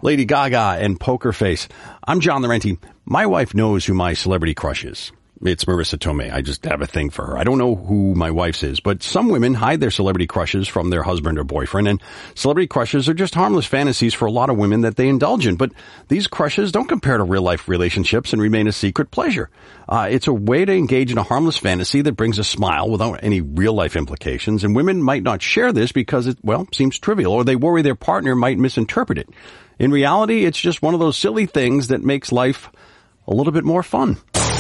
Lady Gaga and Poker Face. I'm John Laurenti. My wife knows who my celebrity crush is. It's Marissa Tomei. I just have a thing for her. I don't know who my wife's is, but some women hide their celebrity crushes from their husband or boyfriend, and celebrity crushes are just harmless fantasies for a lot of women that they indulge in. But these crushes don't compare to real-life relationships and remain a secret pleasure. It's a way to engage in a harmless fantasy that brings a smile without any real-life implications, and women might not share this because it, seems trivial, or they worry their partner might misinterpret it. In reality, it's just one of those silly things that makes life a little bit more fun.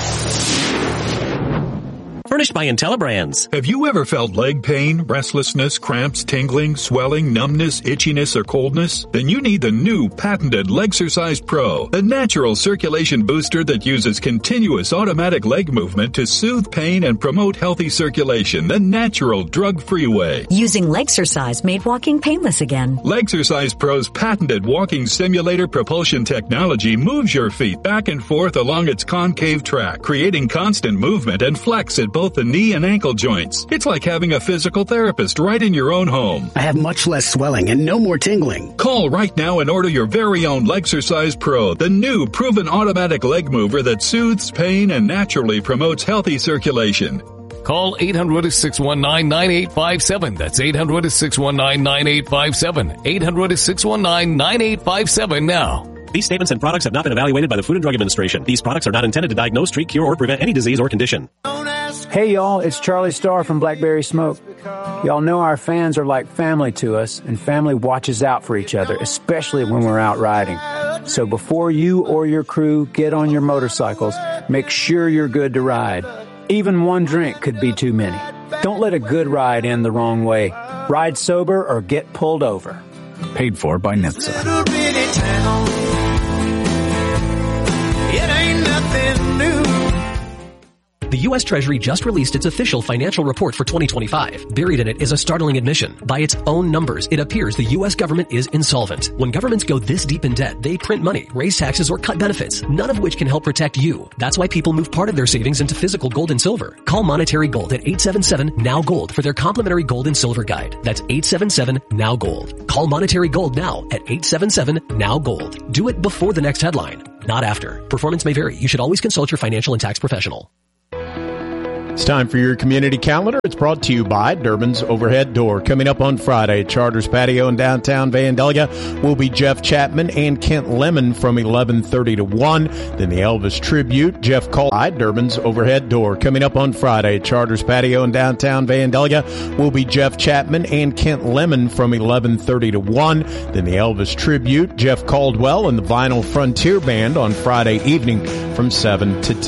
Furnished by IntelliBrands. Have you ever felt leg pain, restlessness, cramps, tingling, swelling, numbness, itchiness, or coldness? Then you need the new patented Legsercise Pro, a natural circulation booster that uses continuous automatic leg movement to soothe pain and promote healthy circulation the natural, drug-free way. Using Legsercise made walking painless again. Legsercise Pro's patented walking simulator propulsion technology moves your feet back and forth along its concave track, creating constant movement and flex at both the knee and ankle joints. It's like having a physical therapist right in your own home. I have much less swelling and no more tingling. Call right now and order your very own Legsercise Pro, the new proven automatic leg mover that soothes pain and naturally promotes healthy circulation. Call 800-619-9857. That's 800-619-9857. 800-619-9857 now. These statements and products have not been evaluated by the Food and Drug Administration. These products are not intended to diagnose, treat, cure, or prevent any disease or condition. Hey y'all, it's Charlie Starr from Blackberry Smoke. Y'all know our fans are like family to us, and family watches out for each other, especially when we're out riding. So before you or your crew get on your motorcycles, make sure you're good to ride. Even one drink could be too many. Don't let a good ride end the wrong way. Ride sober or get pulled over. Paid for by NHTSA. It ain't nothing new. The U.S. Treasury just released its official financial report for 2025. Buried in it is a startling admission. By its own numbers, it appears the U.S. government is insolvent. When governments go this deep in debt, they print money, raise taxes, or cut benefits, none of which can help protect you. That's why people move part of their savings into physical gold and silver. Call Monetary Gold at 877-NOW-GOLD for their complimentary gold and silver guide. That's 877-NOW-GOLD. Call Monetary Gold now at 877-NOW-GOLD. Do it before the next headline, not after. Performance may vary. You should always consult your financial and tax professional. It's time for your community calendar. It's brought to you by Durbin's Overhead Door. Coming up on Friday at Charters Patio in downtown Vandalia will be Jeff Chapman and Kent Lemon from 11:30 to 1. Then the Elvis Tribute, Jeff Cole by Durbin's Overhead Door. Coming up on Friday at Charters Patio in downtown Vandalia will be Jeff Chapman and Kent Lemon from 11:30 to 1. Then the Elvis Tribute, Jeff Caldwell and the Vinyl Frontier Band on Friday evening from 7 to 10.